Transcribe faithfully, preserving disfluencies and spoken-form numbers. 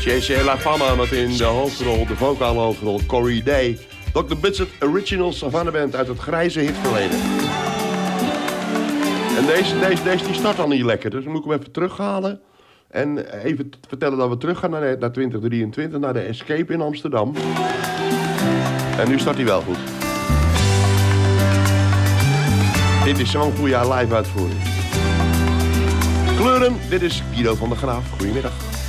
J C La Fama met in de hoofdrol, de vocale hoofdrol, Corey Day. dokter Budget Original Savannah Band uit het grijze hitverleden. En deze, deze, deze die start al niet lekker, dus dan moet ik hem even terughalen. En even vertellen dat we terug gaan naar, naar twintig drieëntwintig, naar de Escape in Amsterdam. En nu start hij wel goed. Dit is zo'n goede live uitvoering. Kleuren, dit is Guido van der Graaf. Goedemiddag.